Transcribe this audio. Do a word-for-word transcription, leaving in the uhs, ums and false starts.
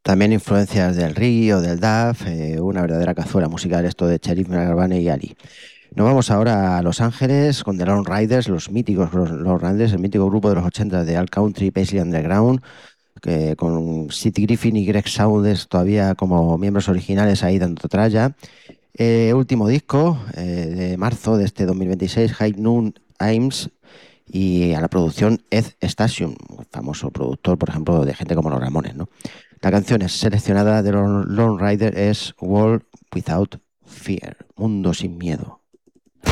También influencias del reggae o del dub, eh, una verdadera cazuela musical esto de Cherif Marabane y Ali. Nos vamos ahora a Los Ángeles con The Lone Riders, los míticos los Lone Riders, el mítico grupo de los ochenta de Al Country, Paisley Underground, que con Sid Griffin y Greg Saunders todavía como miembros originales ahí dando tralla. Eh, último disco eh, de marzo de este dos mil veintiséis, High Noon Ames, y a la producción Ed Station, famoso productor, por ejemplo, de gente como los Ramones, ¿no? La canción es seleccionada de los Lone Rider es World Without Fear, Mundo sin Miedo.